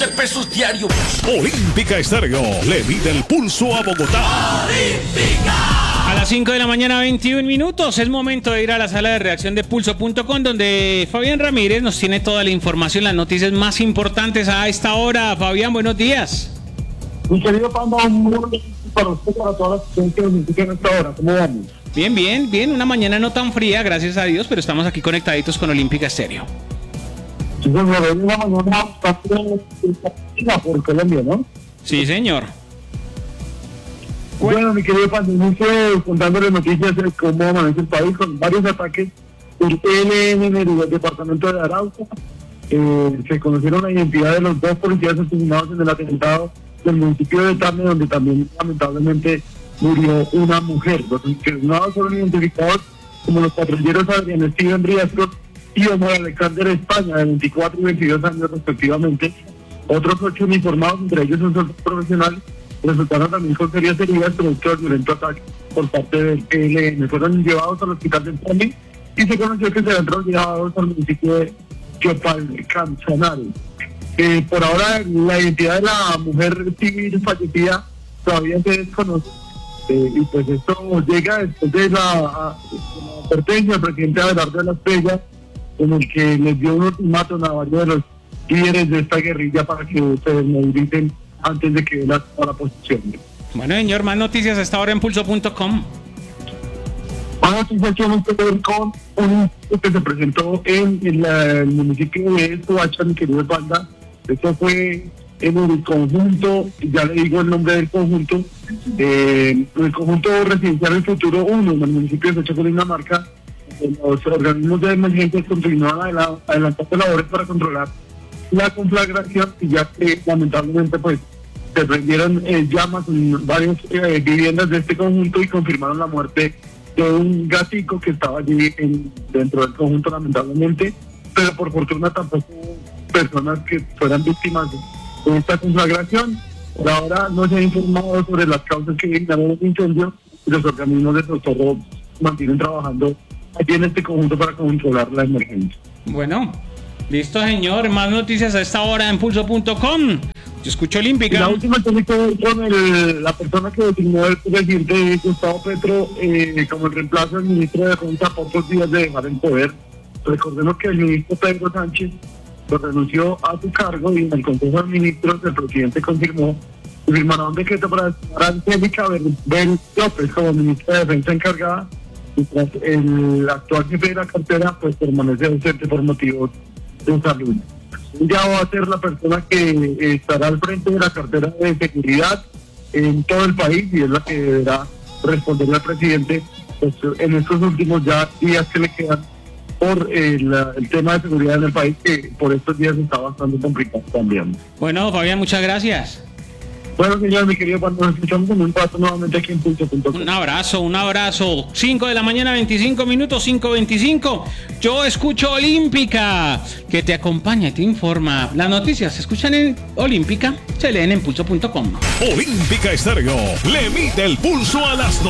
pesos diarios. Olímpica Estéreo le mide el pulso a Bogotá. A las 5 de la mañana, 21 minutos, es momento de ir a la sala de redacción de Pulso.com, donde Fabián Ramírez nos tiene toda la información, las noticias más importantes a esta hora. Fabián, buenos días. Mi querido Panda, un muy buen para usted, para todas las personas que nos indican a esta hora. ¿Cómo vamos? Bien, una mañana no tan fría, gracias a Dios, pero estamos aquí conectaditos con Olímpica Estéreo. Sí, señor, hoy una mañana bastante por Colombia, ¿no? Sí, señor. Bueno, mi querido Panda, inicio contándole noticias de cómo amanece el país con varios ataques del ELN en el departamento de Arauca. Se conocieron la identidad de los dos policías asesinados en el atentado del municipio de Tame, donde también lamentablemente murió una mujer. Los asesinados fueron identificados como los patrulleros Adrián Steven Riascos y Omar Alexander España, de 24 y 22 años respectivamente. Otros 8 uniformados, entre ellos un soldado profesional, resultaron también con serias heridas producto del violento ataque por parte del ELN. Fueron llevados al hospital de Tame y se conoció que serán trasladados al municipio de Chopalcansanare. Por ahora la identidad de la mujer civil fallecida todavía se desconoce, y pues esto llega después de la advertencia del presidente Abelardo de la Estrella, en el que les dio un ultimátum a varios de los líderes de esta guerrilla para que se desmovilicen antes de que la posición. Bueno, señor, más noticias a esta hora en Pulso.com. Más noticias tienen que ver con un que se presentó en el municipio de Soacha, mi querido Panda. Esto fue en el conjunto, ya le digo el nombre del conjunto, el conjunto residencial El Futuro 1, en el municipio de Soacha, Cundinamarca. Los organismos de emergencia continúan adelantando labores para controlar la conflagración, y ya que lamentablemente pues se prendieron llamas en varias viviendas de este conjunto y confirmaron la muerte de un gatico que estaba allí dentro del conjunto, lamentablemente, pero por fortuna tampoco personas que fueran víctimas de esta conflagración. Por ahora no se ha informado sobre las causas que generaron el incendio, y los organismos de socorro mantienen trabajando allí en este conjunto para controlar la emergencia. Bueno, listo, señor, más noticias a esta hora en Pulso.com. Yo escucho Olímpica. Y la última tiene que ver con la persona que designó el presidente Gustavo Petro como el reemplazo del ministro de Defensa a pocos días de dejar el poder. Recordemos que el ministro Pedro Sánchez renunció a su cargo, y en el Consejo de Ministros el presidente firmará un decreto para designar a Angélica Bel López como ministra de Defensa encargada, mientras el actual jefe de la cartera pues permanece ausente por motivos de salud. Ya va a ser la persona que estará al frente de la cartera de seguridad en todo el país, y es la que deberá responderle al presidente pues, en estos últimos ya días que le quedan por el tema de seguridad en el país, que por estos días está bastante complicado también. Bueno, Fabián, muchas gracias. Bueno, señor, mi querido, cuando nos escuchamos en un rato nuevamente aquí en Pulso.com. Un abrazo. 5 de la mañana, 25 minutos, 5:25. Yo escucho Olímpica, que te acompaña y te informa. Las noticias se escuchan en Olímpica, se leen en Pulso.com. Olímpica Estéreo le mide el pulso a las noticias.